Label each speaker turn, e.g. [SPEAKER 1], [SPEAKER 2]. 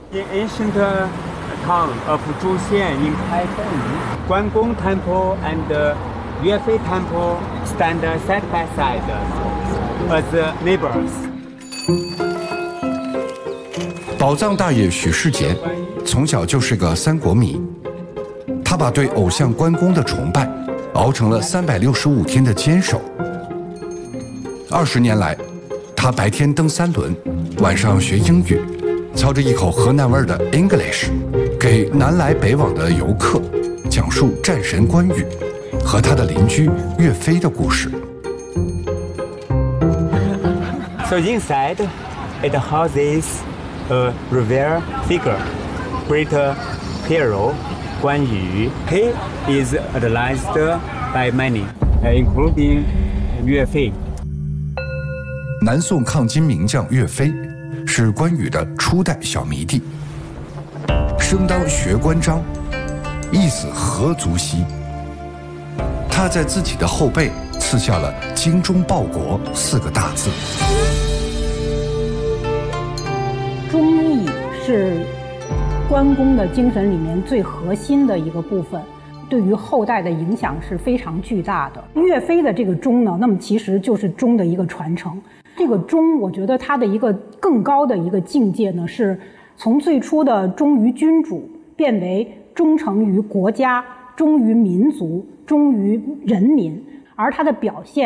[SPEAKER 1] In ancient town of Zhuxian in Taichung, Guangong Temple and Yuefei Temple stand side by side as neighbors.
[SPEAKER 2] 宝藏大爷许世杰从小就是个三国迷，他把对偶像关公的崇拜熬成了365天的坚守。20年来，他白天蹬3轮，晚上学英语，操着一口河南味的 English， 给南来北往的游客讲述战神关羽和他的邻居岳飞的故事。
[SPEAKER 1] So inside, it houses a revered figure, great hero Guan Yu. He is idolized by many, including 岳飞。
[SPEAKER 2] 南宋抗金名将岳飞是关羽的初代小迷弟，生当学关张，意思何足惜。他在自己的后背刺下了“精忠报国”4个大字。
[SPEAKER 3] 忠义是关公的精神里面最核心的一个部分，对于后代的影响是非常巨大的。岳飞的这个忠呢，那么其实就是忠的一个传承。这个忠，我觉得它的一个更高的一个境界呢，是从最初的忠于君主，变为忠诚于国家、忠于民族、忠于人民，而它的表现